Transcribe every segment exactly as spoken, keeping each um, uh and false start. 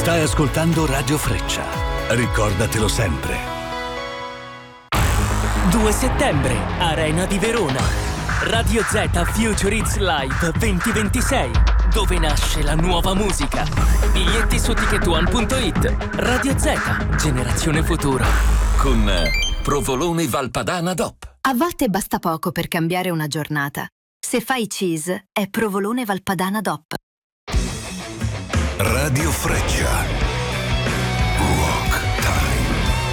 Stai ascoltando Radio Freccia. Ricordatelo sempre. due settembre, Arena di Verona. Radio Z Future Hits Live duemilaventisei, dove nasce la nuova musica. Biglietti su ticket one punto it. Radio Z, generazione futuro. Con Provolone Valpadana D O P. A volte basta poco per cambiare una giornata. Se fai cheese, è Provolone Valpadana D O P. Radio Freccia. Rock Time.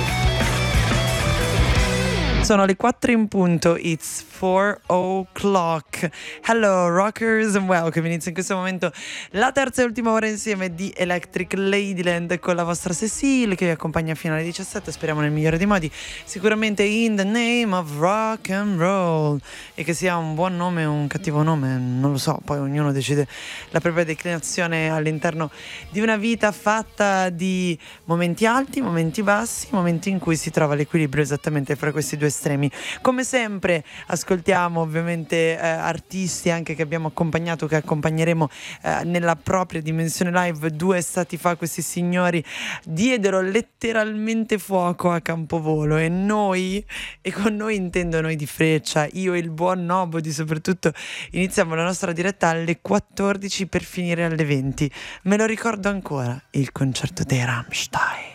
Sono le quattro in punto, it's four o'clock. Hello rockers and welcome. Inizia in questo momento la terza e ultima ora insieme di Electric Ladyland con la vostra Cecile che vi accompagna fino alle diciassette, speriamo nel migliore dei modi, sicuramente in the name of rock and roll. E che sia un buon nome o un cattivo nome, non lo so, poi ognuno decide la propria declinazione all'interno di una vita fatta di momenti alti, momenti bassi, momenti in cui si trova l'equilibrio esattamente fra questi due estremi. Come sempre ascoltiamo ovviamente eh, artisti anche che abbiamo accompagnato, che accompagneremo eh, nella propria dimensione live. Due estati fa questi signori diedero letteralmente fuoco a Campovolo e noi, e con noi intendo noi di Freccia, io e il buon Nobody soprattutto, iniziamo la nostra diretta alle quattordici per finire alle venti. Me lo ricordo ancora, il concerto dei Rammstein.